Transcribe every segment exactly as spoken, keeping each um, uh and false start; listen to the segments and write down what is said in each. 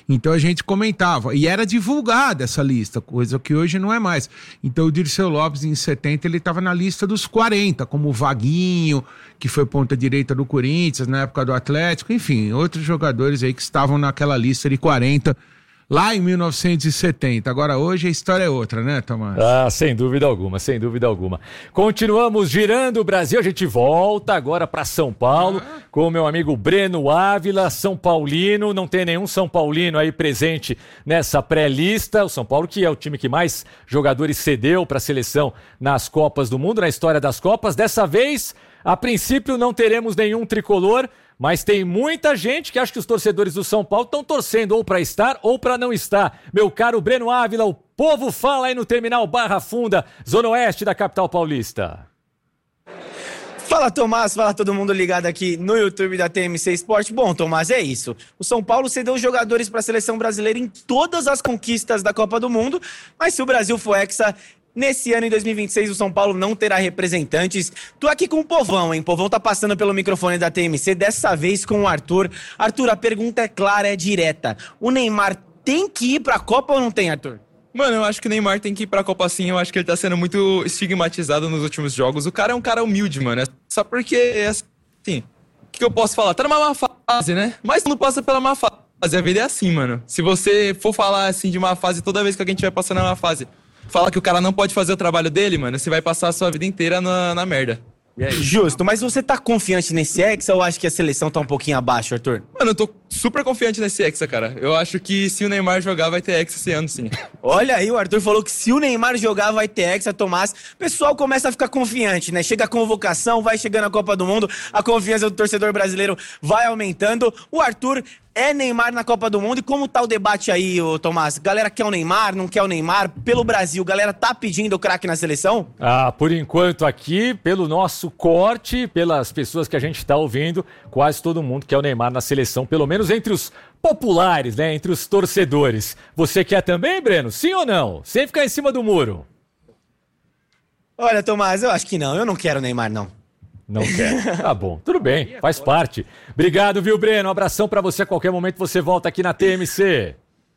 Então a gente comentava, e era divulgada essa lista, coisa que hoje não é mais. Então o Dirceu Lopes, em setenta, ele estava na lista dos quarenta, como o Vaguinho, que foi ponta direita do Corinthians, na época do Atlético, enfim, outros jogadores aí que estavam naquela lista de quarenta, lá em mil novecentos e setenta. Agora hoje a história é outra, né, Tomás? Ah, sem dúvida alguma, sem dúvida alguma. Continuamos girando o Brasil, a gente volta agora para São Paulo ah. com o meu amigo Breno Ávila, São Paulino. Não tem nenhum São Paulino aí presente nessa pré-lista. O São Paulo, que é o time que mais jogadores cedeu para a seleção nas Copas do Mundo, na história das Copas. Dessa vez, a princípio, não teremos nenhum tricolor, mas tem muita gente que acha que os torcedores do São Paulo estão torcendo ou para estar ou para não estar. Meu caro Breno Ávila, o povo fala aí no terminal Barra Funda, zona oeste da capital paulista. Fala, Tomás, fala todo mundo ligado aqui no YouTube da T M C Sport. Bom, Tomás, é isso. O São Paulo cedeu jogadores para a seleção brasileira em todas as conquistas da Copa do Mundo, mas se o Brasil for hexa, nesse ano, em dois mil e vinte e seis, o São Paulo não terá representantes. Tô aqui com o Povão, hein? O Povão tá passando pelo microfone da T M C, dessa vez com o Arthur. Arthur, a pergunta é clara, é direta. O Neymar tem que ir pra Copa ou não tem, Arthur? Mano, eu acho que o Neymar tem que ir pra Copa sim. Eu acho que ele tá sendo muito estigmatizado nos últimos jogos. O cara é um cara humilde, mano. É só porque, assim, o que eu posso falar? Tá numa má fase, né? Mas não passa pela má fase. A vida é assim, mano. Se você for falar, assim, de má fase, toda vez que alguém estiver passando na má fase, fala que o cara não pode fazer o trabalho dele, mano, você vai passar a sua vida inteira na, na merda. É justo, mas você tá confiante nesse Hexa ou acha que a seleção tá um pouquinho abaixo, Arthur? Mano, eu tô super confiante nesse Hexa, cara. Eu acho que se o Neymar jogar, vai ter Hexa esse ano, sim. Olha aí, o Arthur falou que se o Neymar jogar, vai ter Hexa, Tomás. O pessoal começa a ficar confiante, né? Chega a convocação, vai chegando a Copa do Mundo, a confiança do torcedor brasileiro vai aumentando. O Arthur é Neymar na Copa do Mundo. E como tá o debate aí, ô Tomás? Galera quer o Neymar, não quer o Neymar? Pelo Brasil, galera tá pedindo o craque na seleção? Ah, por enquanto aqui, pelo nosso corte, pelas pessoas que a gente tá ouvindo, quase todo mundo quer o Neymar na seleção, pelo menos entre os populares, né? Entre os torcedores. Você quer também, Breno? Sim ou não? Sem ficar em cima do muro. Olha, Tomás, eu acho que não. Eu não quero o Neymar, não. Não quer. Tá bom, tudo bem, faz parte. Obrigado, viu, Breno? Um abração pra você. A qualquer momento você volta aqui na T M C.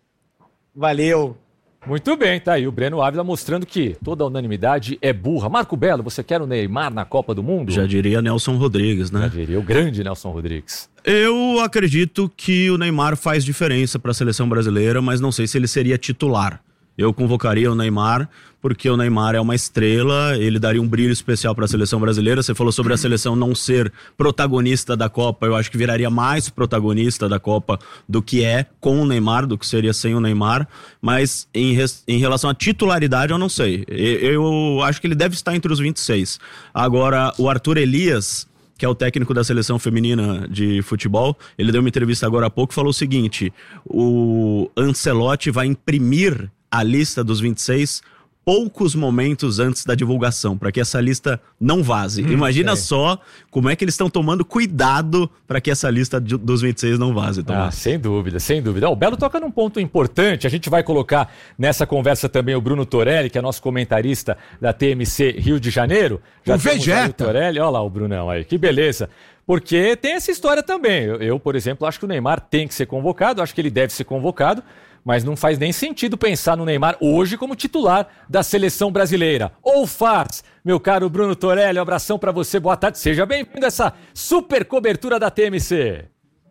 Valeu. Muito bem, tá aí o Breno Ávila mostrando que toda unanimidade é burra. Marco Belo, você quer o Neymar na Copa do Mundo? Já diria Nelson Rodrigues, né? Já diria o grande Nelson Rodrigues. Eu acredito que o Neymar faz diferença para a seleção brasileira, mas não sei se ele seria titular. Eu convocaria o Neymar, porque o Neymar é uma estrela, ele daria um brilho especial para a seleção brasileira. Você falou sobre a seleção não ser protagonista da Copa, eu acho que viraria mais protagonista da Copa do que é com o Neymar, do que seria sem o Neymar. Mas em, res, em relação à titularidade, eu não sei. Eu, eu acho que ele deve estar entre os vinte e seis. Agora, o Arthur Elias, que é o técnico da seleção feminina de futebol, ele deu uma entrevista agora há pouco e falou o seguinte: o Ancelotti vai imprimir a lista dos vinte e seis poucos momentos antes da divulgação, para que essa lista não vaze. Hum, Imagina é. só como é que eles estão tomando cuidado para que essa lista de, dos vinte e seis não vaze. Ah, sem dúvida, sem dúvida. Oh, o Belo toca num ponto importante. A gente vai colocar nessa conversa também o Bruno Torelli, que é nosso comentarista da T M C Rio de Janeiro. Já o Vegeta. O Torelli, olha lá o Brunão aí, que beleza. Porque tem essa história também. Eu, eu, por exemplo, acho que o Neymar tem que ser convocado, acho que ele deve ser convocado, mas não faz nem sentido pensar no Neymar hoje como titular da seleção brasileira. Ou faz, meu caro Bruno Torelli, um abração pra você, boa tarde, seja bem-vindo a essa super cobertura da T M C.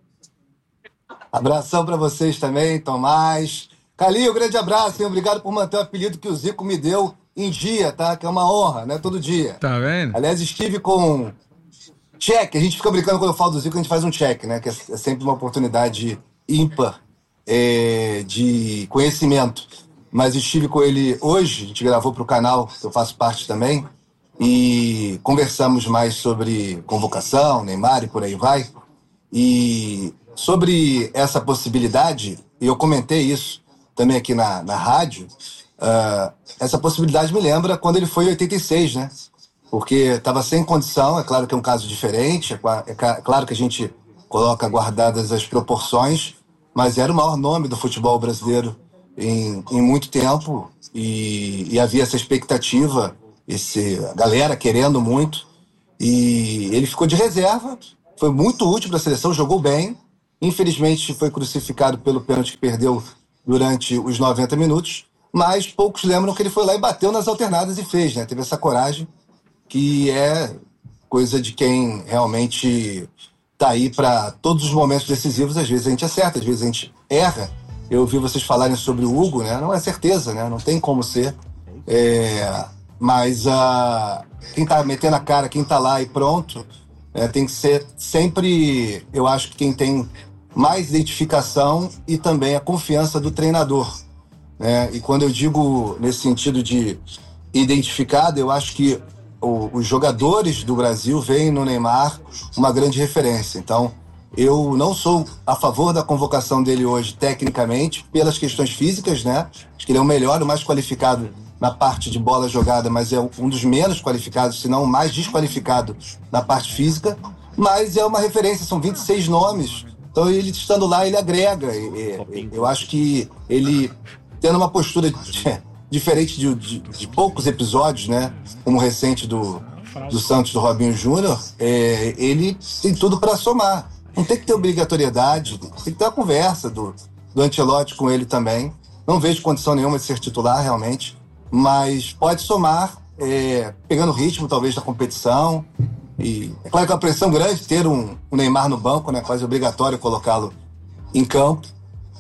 Abração pra vocês também, Tomás. Calinho, um grande abraço, hein? Obrigado por manter o apelido que o Zico me deu em dia, tá? Que é uma honra, né? Todo dia. Tá vendo? Aliás, estive com check, a gente fica brincando quando eu falo do Zico, a gente faz um check, né? Que é sempre uma oportunidade ímpar É, de conhecimento, mas estive com ele hoje, a gente gravou para o canal, que eu faço parte também, e conversamos mais sobre convocação, Neymar e por aí vai, e sobre essa possibilidade, e eu comentei isso também aqui na, na rádio, uh, essa possibilidade me lembra quando ele foi em oitenta e seis, né? Porque estava sem condição, é claro que é um caso diferente, é, é, é claro que a gente coloca guardadas as proporções, mas era o maior nome do futebol brasileiro em, em muito tempo e, e havia essa expectativa, esse, a galera querendo muito, e ele ficou de reserva, foi muito útil para a seleção, jogou bem, Infelizmente foi crucificado pelo pênalti que perdeu durante os noventa minutos, mas poucos lembram que ele foi lá e bateu nas alternadas e fez, né? Teve essa coragem que é coisa de quem realmente tá aí para todos os momentos decisivos. Às vezes a gente acerta, às vezes a gente erra. Eu ouvi vocês falarem sobre o Hugo, né? Não é certeza, né? Não tem como ser. É... Mas uh, quem tá metendo a cara, quem tá lá e pronto, é, tem que ser sempre, eu acho que quem tem mais identificação e também a confiança do treinador. Né? E quando eu digo nesse sentido de identificado, eu acho que o, os jogadores do Brasil veem no Neymar uma grande referência. Então, eu não sou a favor da convocação dele hoje, tecnicamente, pelas questões físicas, né? Acho que ele é o melhor, o mais qualificado na parte de bola jogada, mas é um dos menos qualificados, se não o mais desqualificado na parte física. Mas é uma referência, são vinte e seis nomes. Então, ele estando lá, ele agrega. E, eu acho que ele, tendo uma postura diferente de, de, de poucos episódios, né? Como o recente do, do Santos, do Robinho Júnior, é, ele tem tudo para somar. Não tem que ter obrigatoriedade, tem que ter uma conversa do, do Ancelotti com ele também. Não vejo condição nenhuma de ser titular, realmente, mas pode somar, é, pegando o ritmo, talvez, da competição. E é claro que é uma pressão grande ter um, um Neymar no banco, né? Quase obrigatório colocá-lo em campo.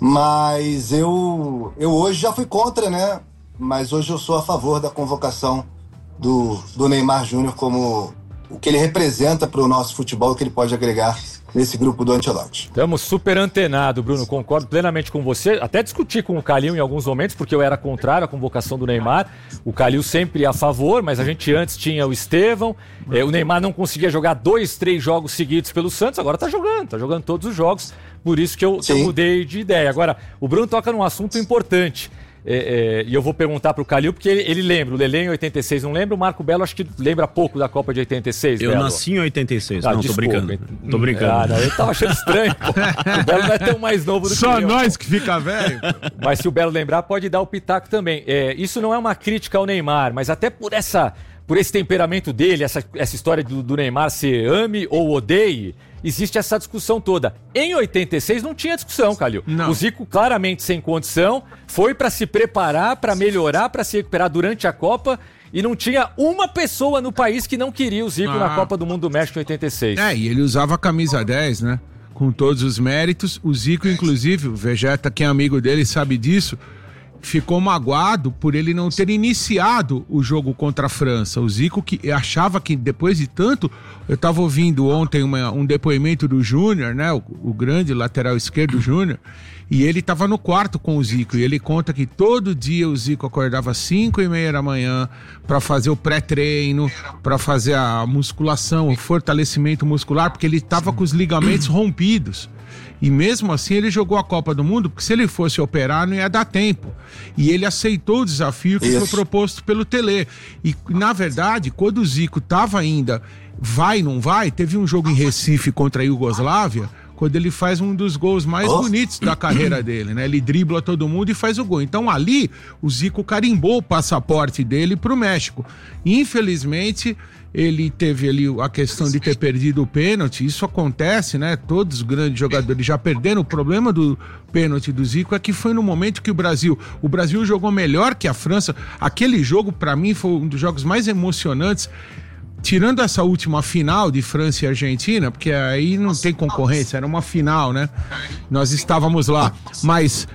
Mas eu, eu hoje já fui contra, né? Mas hoje eu sou a favor da convocação do, do Neymar Júnior como o que ele representa para o nosso futebol, o que ele pode agregar nesse grupo do Ancelotti. Estamos super antenados, Bruno, concordo plenamente com você, até discuti com o Calil em alguns momentos, porque eu era contrário à convocação do Neymar, o Calil sempre a favor, mas a gente antes tinha o Estevão, é, o Neymar não conseguia jogar dois, três jogos seguidos pelo Santos, agora tá jogando, tá jogando todos os jogos, por isso que eu, que eu mudei de ideia. Agora, o Bruno toca num assunto importante, É, é, e eu vou perguntar pro Calil, porque ele, ele lembra, o Lelê em oitenta e seis não lembra, o Marco Belo acho que lembra pouco da Copa de oitenta e seis. Eu Belo. nasci em oitenta e seis, ah, não, desculpa, tô brincando. Tô brincando. Ah, não, eu tava achando estranho, pô. O Belo não é tão mais novo do Só que eu. Só nós que fica velho. Mas se o Belo lembrar, pode dar o pitaco também. É, isso não é uma crítica ao Neymar, mas até por essa... por esse temperamento dele, essa, essa história do, do Neymar ser ame ou odeie, existe essa discussão toda. Em oitenta e seis não tinha discussão, Calil. Não. O Zico claramente sem condição, foi para se preparar, para melhorar, para se recuperar durante a Copa e não tinha uma pessoa no país que não queria o Zico ah. na Copa do Mundo do México em oitenta e seis. É, e ele usava a camisa dez, né? Com todos os méritos. O Zico, inclusive, o Vegeta, que é amigo dele, sabe disso, ficou magoado por ele não ter iniciado o jogo contra a França. O Zico que achava que depois de tanto... Eu estava ouvindo ontem uma, um depoimento do Júnior, né? O, o grande lateral esquerdo Júnior, e ele estava no quarto com o Zico, e ele conta que todo dia o Zico acordava às cinco e meia da manhã para fazer o pré-treino, para fazer a musculação, o fortalecimento muscular, porque ele estava com os ligamentos rompidos. E mesmo assim ele jogou a Copa do Mundo, porque se ele fosse operar não ia dar tempo. E ele aceitou o desafio que Isso. foi proposto pelo Tele. E na verdade, quando o Zico estava ainda vai, não vai, teve um jogo em Recife contra a Iugoslávia, quando ele faz um dos gols mais oh. bonitos da carreira dele, né? Ele dribla todo mundo e faz o gol. Então ali, o Zico carimbou o passaporte dele pro México. Infelizmente, ele teve ali a questão de ter perdido o pênalti. Isso acontece, né? Todos os grandes jogadores já perderam. O problema do pênalti do Zico é que foi no momento que o Brasil... O Brasil jogou melhor que a França. Aquele jogo, para mim, foi um dos jogos mais emocionantes. Tirando essa última final de França e Argentina, porque aí não tem concorrência, era uma final, né? Nós estávamos lá. Mas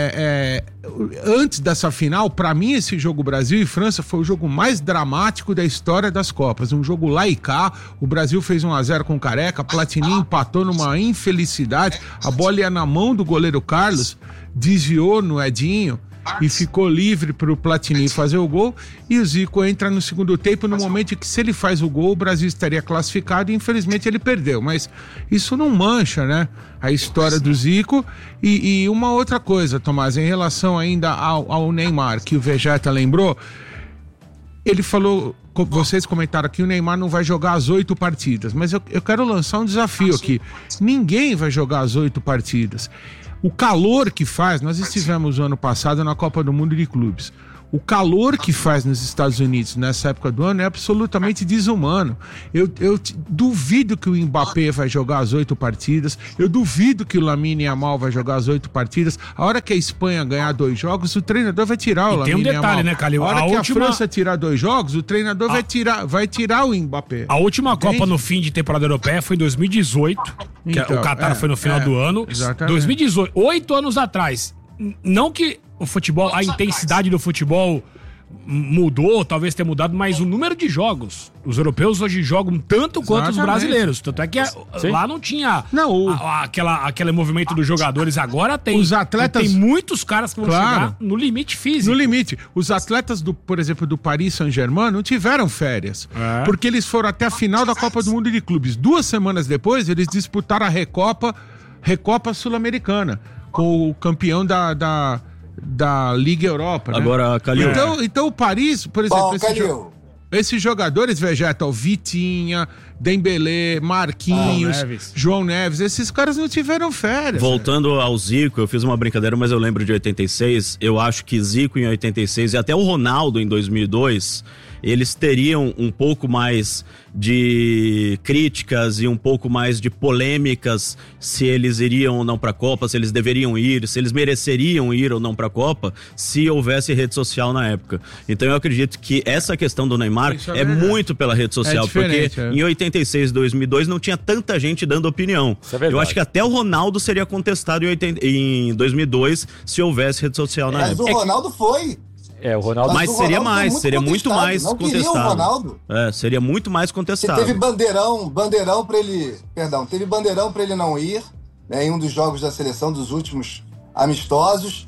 é, é, antes dessa final, para mim, esse jogo Brasil e França foi o jogo mais dramático da história das Copas. Um jogo lá e cá, o Brasil fez um a zero com o Careca, Platini empatou numa infelicidade, a bola ia na mão do goleiro Carlos, desviou no Edinho, e ficou livre para o Platini fazer o gol, e o Zico entra no segundo tempo no momento em que, se ele faz o gol, o Brasil estaria classificado, e infelizmente ele perdeu, mas isso não mancha, né, a história do Zico. E, e uma outra coisa, Tomás, em relação ainda ao, ao Neymar, que o Vegeta lembrou, ele falou, vocês comentaram aqui, o Neymar não vai jogar as oito partidas, mas eu, eu quero lançar um desafio aqui, ninguém vai jogar as oito partidas. O calor que faz, nós estivemos o ano passado na Copa do Mundo de Clubes. O calor que faz nos Estados Unidos nessa época do ano é absolutamente desumano. Eu, eu te, duvido que o Mbappé vai jogar as oito partidas, eu duvido que o Lamine Yamal vai jogar as oito partidas. A hora que a Espanha ganhar dois jogos, o treinador vai tirar o e Lamine tem um detalhe, Yamal. né, Calil? A hora a que última... a França tirar dois jogos, o treinador a... vai, tirar, vai tirar o Mbappé. A última Entende? Copa no fim de temporada europeia foi em dois mil e dezoito, que então, o Qatar é, foi no final é, do ano. Exatamente. dois mil e dezoito, oito anos atrás. Não que o futebol, a intensidade do futebol mudou, talvez tenha mudado, mas o número de jogos. Os europeus hoje jogam tanto quanto os Exatamente. brasileiros. Tanto é que a, lá não tinha não, o... a, a, aquela, aquele movimento dos jogadores. Agora tem. Os atletas... Tem muitos caras que vão claro. chegar no limite físico. No limite. Os atletas, do, por exemplo, do Paris Saint-Germain não tiveram férias. É. Porque eles foram até a final da Copa do Mundo de Clubes. Duas semanas depois, eles disputaram a Recopa, Recopa Sul-Americana, com o campeão da... da da Liga Europa, né? Agora, Calil. Então, então o Paris, por exemplo, Bom, esse jo- esses jogadores, Vegeta, o Vitinha, Dembélé, Marquinhos, ah, Neves. João Neves, esses caras não tiveram férias. Voltando né? ao Zico, eu fiz uma brincadeira, mas eu lembro de oitenta e seis. Eu acho que Zico em oitenta e seis e até o Ronaldo em dois mil e dois, eles teriam um pouco mais de críticas e um pouco mais de polêmicas se eles iriam ou não para a Copa, se eles deveriam ir, se eles mereceriam ir ou não para a Copa, se houvesse rede social na época. Então eu acredito que essa questão do Neymar é, é muito pela rede social, é porque é. em oitenta e seis, dois mil e dois não tinha tanta gente dando opinião. É eu acho que até o Ronaldo seria contestado em, oitenta, em dois mil e dois se houvesse rede social na Mas época. Mas o Ronaldo foi. É, o Ronaldo... Mas, Mas o seria Ronaldo mais, muito seria muito mais não contestado. O Ronaldo. É, seria muito mais contestado. Teve bandeirão, bandeirão para ele, perdão, teve bandeirão para ele não ir, né, em um dos jogos da seleção dos últimos amistosos.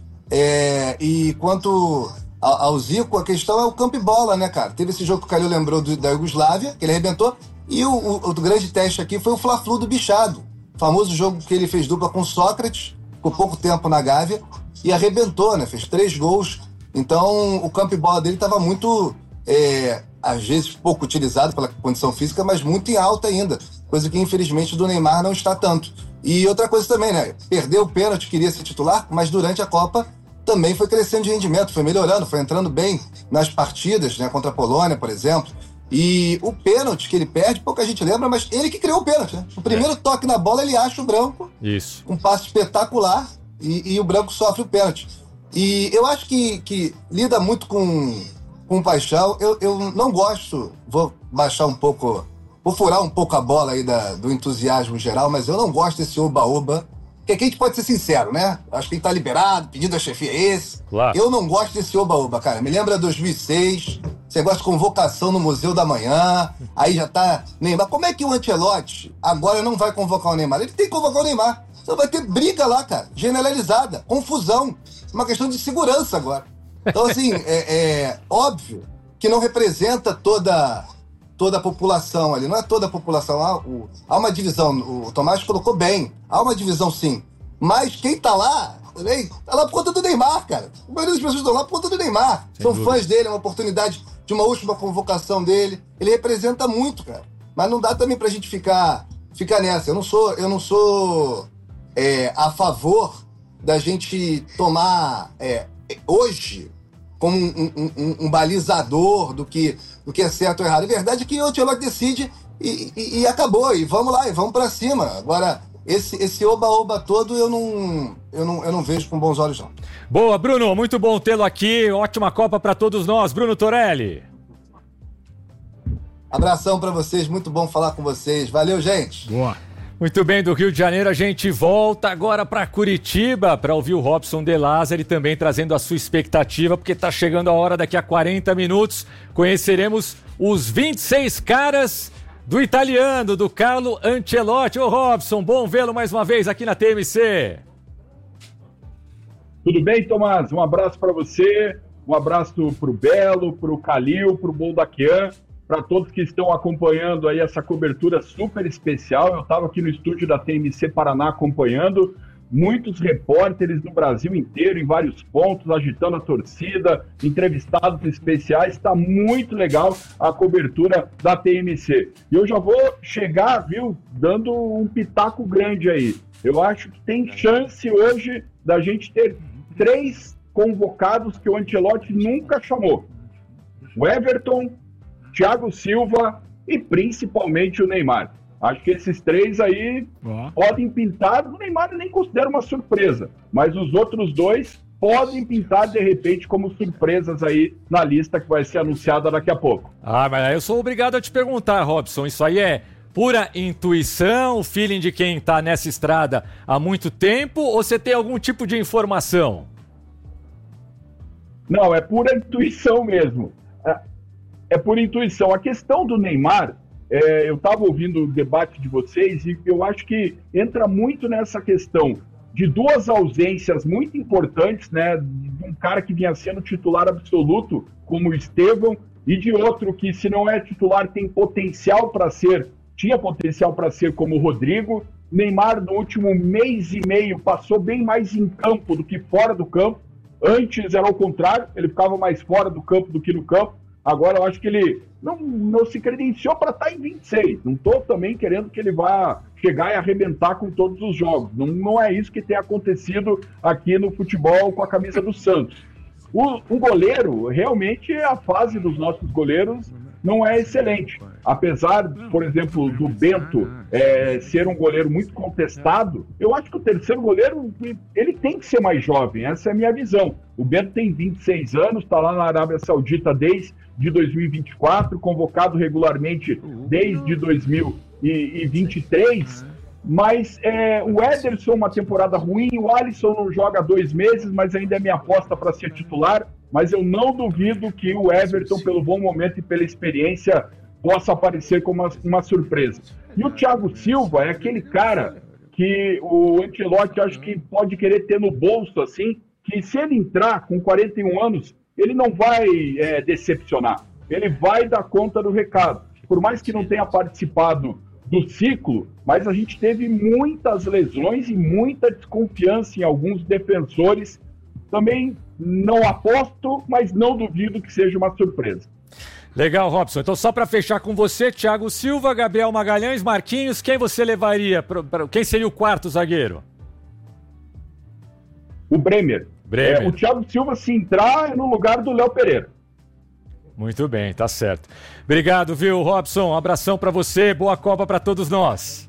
É, e quanto ao, ao Zico, a questão é o campo e bola, né, cara? Teve esse jogo que o Calil lembrou do, da Iugoslávia, que ele arrebentou, e o, o, o grande teste aqui foi o Fla-Flu do Bichado, o famoso jogo que ele fez dupla com Sócrates, ficou pouco tempo na Gávea e arrebentou, né? Fez três gols. Então, o campo e bola dele estava muito, é, às vezes, pouco utilizado pela condição física, mas muito em alta ainda. Coisa que, infelizmente, do Neymar não está tanto. E outra coisa também, né? Perdeu o pênalti, queria ser titular, mas durante a Copa também foi crescendo de rendimento, foi melhorando, foi entrando bem nas partidas, né? Contra a Polônia, por exemplo. E o pênalti que ele perde, pouca gente lembra, mas ele que criou o pênalti, né? O primeiro é. toque na bola, ele acha o Branco. Isso. Um passe espetacular e, e o Branco sofre o pênalti. E eu acho que, que lida muito com, com paixão. Eu, eu não gosto, vou baixar um pouco, vou furar um pouco a bola aí da, do entusiasmo geral, mas eu não gosto desse oba-oba. Porque aqui a gente pode ser sincero, né? Acho que ele tá liberado, pedido da chefia é esse. Claro. Eu não gosto desse oba-oba, cara. Me lembra dois mil e seis, você gosta de convocação no Museu da Manhã, aí já tá Neymar. Como é que o Ancelotti agora não vai convocar o Neymar? Ele tem que convocar o Neymar. Então vai ter briga lá, cara, generalizada, confusão. Uma questão de segurança agora. Então, assim, é, é óbvio que não representa toda, toda a população ali. Não é toda a população. Há, o, há uma divisão, o Tomás colocou bem. Há uma divisão, sim. Mas quem tá lá, também, tá lá por conta do Neymar, cara. A maioria das pessoas estão lá por conta do Neymar. Sem São dúvida. Fãs dele, é uma oportunidade de uma última convocação dele. Ele representa muito, cara. Mas não dá também pra gente ficar, ficar nessa. Eu não sou, eu não sou é, a favor da gente tomar é, hoje como um, um, um, um balizador do que, do que é certo ou errado. A verdade é que o Ancelotti decide e, e, e acabou, e vamos lá, e vamos pra cima. Agora, esse, esse oba-oba todo eu não, eu, não, eu não vejo com bons olhos, não. Boa, Bruno, muito bom tê-lo aqui. Ótima Copa para todos nós. Bruno Torelli. Abração pra vocês, muito bom falar com vocês. Valeu, gente. Boa. Muito bem, do Rio de Janeiro a gente volta agora para Curitiba para ouvir o Robson De Lázari também trazendo a sua expectativa, porque está chegando a hora, daqui a quarenta minutos conheceremos os vinte e seis caras do italiano, do Carlo Ancelotti. Ô Robson, bom vê-lo mais uma vez aqui na T M C. Tudo bem, Tomás? Um abraço para você, um abraço para o Belo, para o Calil, para o Boldaquian, para todos que estão acompanhando aí essa cobertura super especial. Eu estava aqui no estúdio da T M C Paraná acompanhando, muitos repórteres do Brasil inteiro, em vários pontos, agitando a torcida, entrevistados especiais. Está muito legal a cobertura da T M C. E eu já vou chegar, viu, dando um pitaco grande aí. Eu acho que tem chance hoje da gente ter três convocados que o Ancelotti nunca chamou. O Everton, Thiago Silva e principalmente o Neymar. Acho que esses três aí oh. podem pintar. O Neymar eu nem considero uma surpresa, mas os outros dois podem pintar de repente como surpresas aí na lista que vai ser anunciada daqui a pouco. Ah, mas aí eu sou obrigado a te perguntar, Robson, isso aí é pura intuição, feeling de quem tá nessa estrada há muito tempo, ou você tem algum tipo de informação? Não, é pura intuição mesmo. É, é pura intuição. A questão do Neymar, é, eu estava ouvindo o debate de vocês e eu acho que entra muito nessa questão de duas ausências muito importantes, né? De um cara que vinha sendo titular absoluto, como o Estevão, e de outro que, se não é titular, tem potencial para ser, tinha potencial para ser como o Rodrigo. Neymar, no último mês e meio, passou bem mais em campo do que fora do campo. Antes era o contrário, ele ficava mais fora do campo do que no campo. Agora eu acho que ele não, não se credenciou para estar em vinte e seis. Não estou também querendo que ele vá chegar e arrebentar com todos os jogos. Não, não é isso que tem acontecido aqui no futebol com a camisa do Santos. O, o goleiro, realmente a fase dos nossos goleiros não é excelente. Apesar, por exemplo, do Bento é, ser um goleiro muito contestado, eu acho que o terceiro goleiro ele tem que ser mais jovem. Essa é a minha visão. O Bento tem vinte e seis anos, está lá na Arábia Saudita desde de dois mil e vinte e quatro, convocado regularmente desde dois mil e vinte e três, mas é, o Ederson uma temporada ruim, o Alisson não joga há dois meses, mas ainda é minha aposta para ser titular, mas eu não duvido que o Everton, pelo bom momento e pela experiência, possa aparecer como uma, uma surpresa. E o Thiago Silva é aquele cara que o Ancelotti acho que pode querer ter no bolso, assim, que se ele entrar com quarenta e um anos, ele não vai é, decepcionar, ele vai dar conta do recado. Por mais que não tenha participado do ciclo, mas a gente teve muitas lesões e muita desconfiança em alguns defensores. Também não aposto, mas não duvido que seja uma surpresa. Legal, Robson. Então, só para fechar com você, Thiago Silva, Gabriel Magalhães, Marquinhos, quem você levaria? Pra, pra, quem seria o quarto zagueiro? O Bremer. Bremer. É, o Thiago Silva, se entrar, é no lugar do Léo Pereira. Muito bem, tá certo. Obrigado, viu, Robson? Um abração para você, boa Copa para todos nós.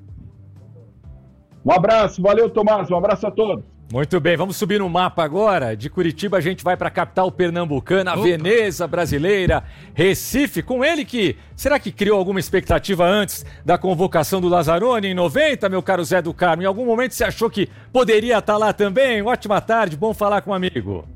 Um abraço, valeu, Tomás, um abraço a todos. Muito bem, vamos subir no mapa agora. De Curitiba a gente vai para a capital pernambucana, Opa. Veneza brasileira, Recife, com ele que, será que criou alguma expectativa antes da convocação do Lazzaroni em noventa, meu caro Zé do Carmo? Em algum momento você achou que poderia estar lá também? Ótima tarde, bom falar com um amigo.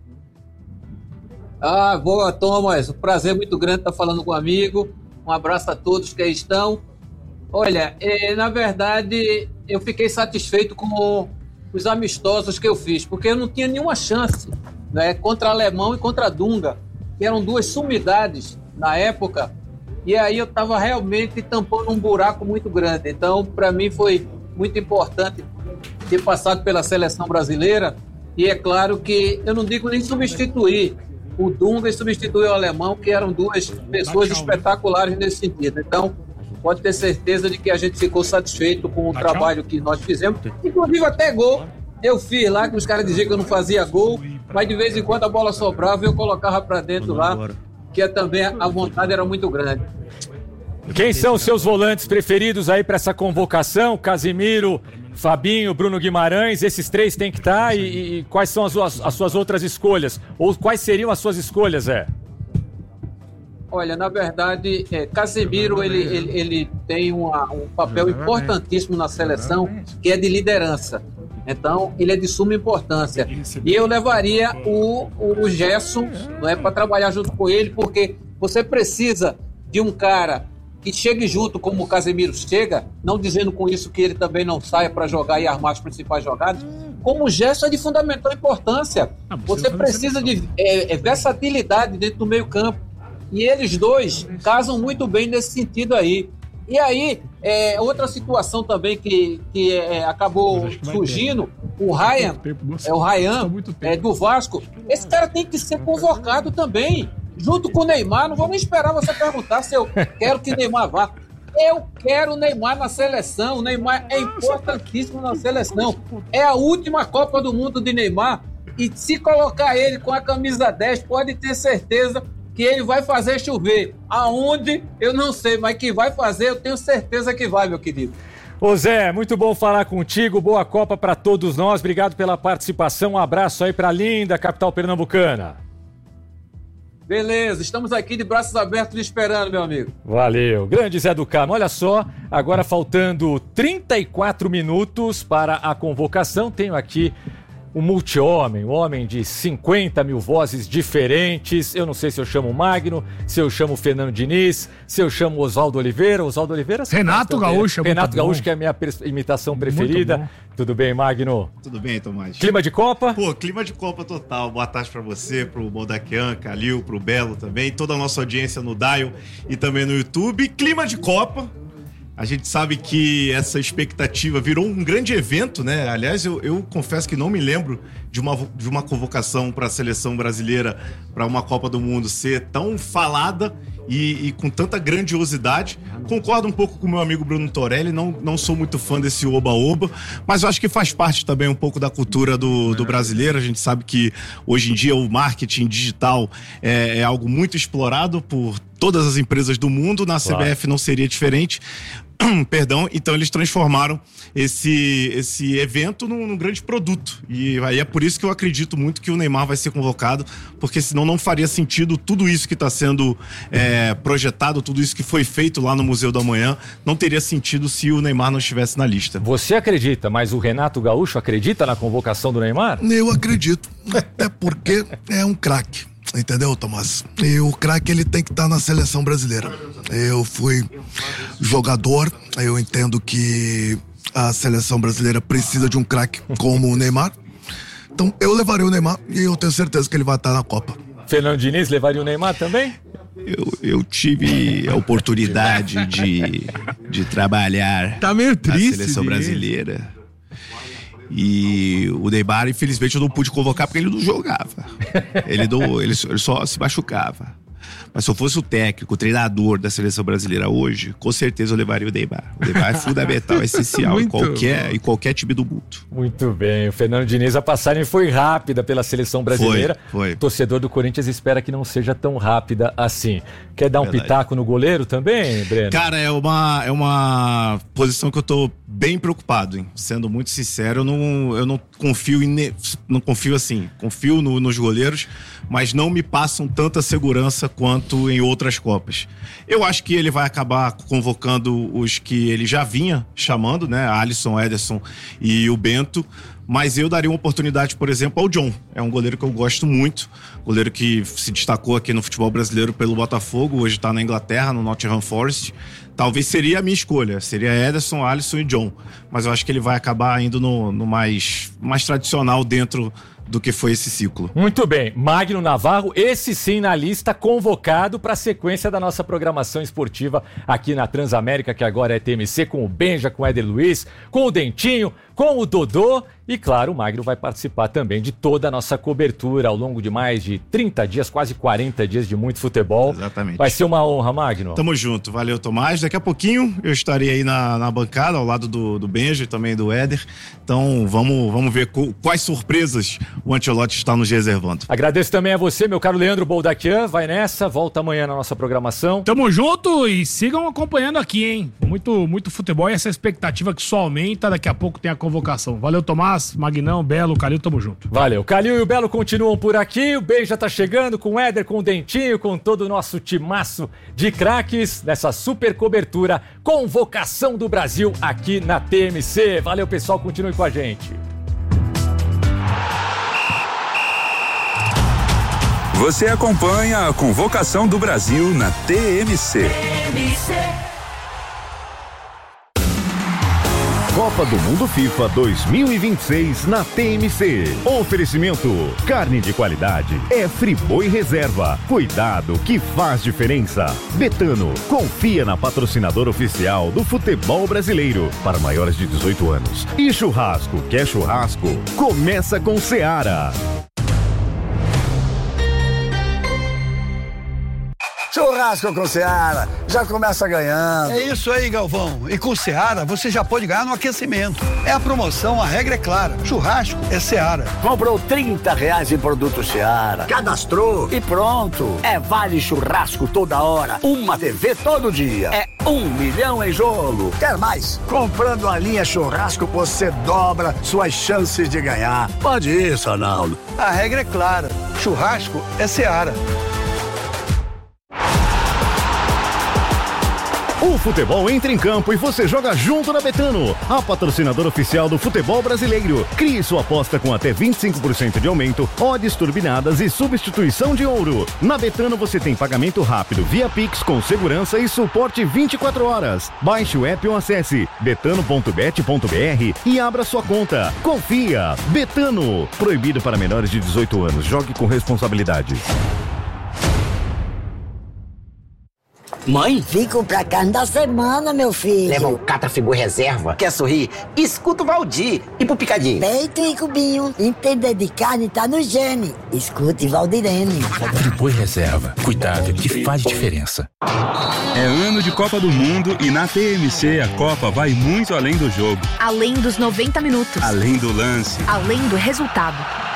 Ah, boa, Thomas. Um prazer muito grande estar falando com um amigo. Um abraço a todos que aí estão. Olha, é, na verdade, eu fiquei satisfeito com os amistosos que eu fiz, porque eu não tinha nenhuma chance, né, contra Alemão e contra Dunga, que eram duas sumidades na época, e aí eu estava realmente tampando um buraco muito grande. Então, para mim, foi muito importante ter passado pela seleção brasileira, e é claro que eu não digo nem substituir o Dunga e substituir o Alemão, que eram duas pessoas espetaculares nesse sentido. Então, pode ter certeza de que a gente ficou satisfeito com o trabalho que nós fizemos. Inclusive até gol eu fiz lá, que os caras diziam que eu não fazia gol, mas de vez em quando a bola sobrava e eu colocava para dentro lá, que também a vontade era muito grande. Quem são os seus volantes preferidos aí para essa convocação? Casimiro, Fabinho, Bruno Guimarães, esses três têm que estar, e, e quais são as suas, as suas outras escolhas? Ou quais seriam as suas escolhas, Zé? Olha, na verdade, é, Casemiro ele, ele, ele tem uma, um papel importantíssimo na seleção, que é de liderança. Então, ele é de suma importância. E eu levaria o, o Gerson, não é, para trabalhar junto com ele, porque você precisa de um cara que chegue junto como o Casemiro chega, não dizendo com isso que ele também não saia para jogar e armar as principais jogadas, como o Gerson é de fundamental importância. Você precisa de é, é, versatilidade dentro do meio campo. E eles dois casam muito bem nesse sentido aí. E aí, é, outra situação também que, que é, acabou surgindo, o Ryan, é, o Ryan é, do Vasco, esse cara tem que ser convocado também, junto com o Neymar. Não vou nem esperar você perguntar se eu quero que o Neymar vá. Eu quero o Neymar na seleção. O Neymar é importantíssimo na seleção. É a última Copa do Mundo de Neymar. E se colocar ele com a camisa dez, pode ter certeza que ele vai fazer chover. Aonde, eu não sei, mas que vai fazer, eu tenho certeza que vai, meu querido. Ô Zé, muito bom falar contigo, boa Copa para todos nós, obrigado pela participação, um abraço aí pra linda capital pernambucana. Beleza, estamos aqui de braços abertos esperando, meu amigo. Valeu, grande Zé do Carmo. Olha só, agora faltando trinta e quatro minutos para a convocação, tenho aqui um multi-homem, um homem de cinquenta mil vozes diferentes. Eu não sei se eu chamo Magno, se eu chamo Fernando Diniz, se eu chamo Oswaldo Oliveira. Oswaldo Oliveira? Renato Gaúcho. Renato Gaúcho, que é a minha imitação preferida. Tudo bem, Magno? Tudo bem, Tomás. Clima de Copa? Pô, clima de Copa total. Boa tarde pra você, pro Boldaquian, Calil, pro Belo também, toda a nossa audiência no Dial e também no YouTube. Clima de Copa. A gente sabe que essa expectativa virou um grande evento, né? Aliás, eu, eu confesso que não me lembro de uma, de uma convocação para a seleção brasileira para uma Copa do Mundo ser tão falada e, e com tanta grandiosidade. Concordo um pouco com o meu amigo Bruno Torelli, não, não sou muito fã desse oba-oba, mas eu acho que faz parte também um pouco da cultura do, do brasileiro. A gente sabe que hoje em dia o marketing digital é, é algo muito explorado por todas as empresas do mundo, na C B F claro. Não seria diferente. Perdão, então eles transformaram esse, esse evento num, num grande produto. E aí é por isso que eu acredito muito que o Neymar vai ser convocado, porque senão não faria sentido tudo isso que está sendo é, projetado, tudo isso que foi feito lá no Museu do Amanhã, não teria sentido se o Neymar não estivesse na lista. Você acredita, mas o Renato Gaúcho acredita na convocação do Neymar? Eu acredito, até porque é um craque. Entendeu, Tomás? E o craque, ele tem que estar na seleção brasileira. Eu fui jogador, eu entendo que a seleção brasileira precisa de um craque como o Neymar. Então eu levarei o Neymar e eu tenho certeza que ele vai estar na Copa. Fernando Diniz levaria o Neymar também? Eu, eu tive a oportunidade de, de trabalhar tá meio triste, na seleção brasileira. E o Neymar, infelizmente, eu não pude convocar porque ele não jogava. Ele, não, ele, ele só se machucava. Mas se eu fosse o técnico, o treinador da seleção brasileira hoje, com certeza eu levaria o Neymar. O Neymar é fundamental, é essencial em qualquer, em qualquer time do mundo. Muito bem. O Fernando Diniz, a passagem foi rápida pela seleção brasileira. Foi, foi. O torcedor do Corinthians espera que não seja tão rápida assim. Quer dar um Verdade. Pitaco no goleiro também, Breno? Cara, é uma, é uma posição que eu tô bem preocupado, hein? Sendo muito sincero, eu não, eu não confio em, não confio assim, confio no, nos goleiros, mas não me passam tanta segurança quanto em outras Copas. Eu acho que ele vai acabar convocando os que ele já vinha chamando, né? Alisson, Ederson e o Bento. Mas eu daria uma oportunidade, por exemplo, ao John. É um goleiro que eu gosto muito. Goleiro que se destacou aqui no futebol brasileiro pelo Botafogo. Hoje está na Inglaterra, no Nottingham Forest. Talvez seria a minha escolha. Seria Ederson, Alisson e John. Mas eu acho que ele vai acabar indo no, no mais, mais tradicional dentro do que foi esse ciclo. Muito bem. Magno Navarro, esse sim na lista, convocado para a sequência da nossa programação esportiva aqui na Transamérica, que agora é T M C, com o Benja, com o Éder Luiz, com o Dentinho, com o Dodô. E claro, o Magno vai participar também de toda a nossa cobertura ao longo de mais de trinta dias, quase quarenta dias de muito futebol. Exatamente. Vai ser uma honra, Magno. Tamo junto. Valeu, Tomás. Daqui a pouquinho eu estarei aí na, na bancada, ao lado do, do Benja e também do Éder. Então vamos, vamos ver co, quais surpresas o Ancelotti está nos reservando. Agradeço também a você, meu caro Leandro Boldaquian. Vai nessa, volta amanhã na nossa programação. Tamo junto e sigam acompanhando aqui, hein? Muito, muito futebol e essa expectativa que só aumenta. Daqui a pouco tem a convocação. Valeu, Tomás. Magnão, Belo, Calil, tamo junto. Valeu. Calil e o Belo continuam por aqui. O Bem já tá chegando com o Éder, com o Dentinho, com todo o nosso timaço de craques nessa super cobertura Convocação do Brasil aqui na T M C. Valeu, pessoal. Continue com a gente. Você acompanha a Convocação do Brasil na T M C. T M C. Copa do Mundo FIFA dois mil e vinte e seis na T M C. Oferecimento: carne de qualidade é Friboi Reserva. Cuidado que faz diferença. Betano, confia na patrocinadora oficial do futebol brasileiro para maiores de dezoito anos. E churrasco, quer churrasco? Começa com Seara. Churrasco com Seara, já começa ganhando. É isso aí, Galvão. E com Seara, você já pode ganhar no aquecimento. É a promoção, a regra é clara. Churrasco é Seara. Comprou trinta reais em produto Seara, cadastrou e pronto. É vale churrasco toda hora, uma T V todo dia. É um milhão em jogo. Quer mais? Comprando a linha churrasco, você dobra suas chances de ganhar. Pode ir, Sonaldo. A regra é clara. Churrasco é Seara. O futebol entra em campo e você joga junto na Betano, a patrocinadora oficial do futebol brasileiro. Crie sua aposta com até vinte e cinco por cento de aumento, odds turbinadas e substituição de ouro. Na Betano você tem pagamento rápido via Pix com segurança e suporte vinte e quatro horas. Baixe o app ou acesse betano ponto bet ponto br e abra sua conta. Confia! Betano. Proibido para menores de dezoito anos. Jogue com responsabilidade. Mãe? Fico pra carne da semana, meu filho. Leva um Catafigo reserva. Quer sorrir? Escuta o Valdir. E pro picadinho? Peito e cubinho. Entender de carne tá no gene. Escute Valdirene. Friboi reserva. Cuidado que faz diferença. É ano de Copa do Mundo e na T M C a Copa vai muito além do jogo. Além dos noventa minutos. Além do lance. Além do resultado.